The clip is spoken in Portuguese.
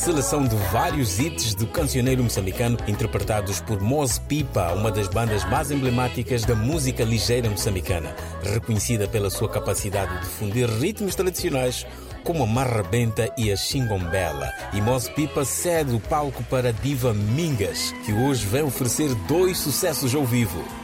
Seleção de vários hits do cancioneiro moçambicano interpretados por Moz Pipa, uma das bandas mais emblemáticas da música ligeira moçambicana, reconhecida pela sua capacidade de fundir ritmos tradicionais como a marrabenta e a xingombela. E Moz Pipa cede o palco para a diva Mingas, que hoje vem oferecer 2 sucessos ao vivo.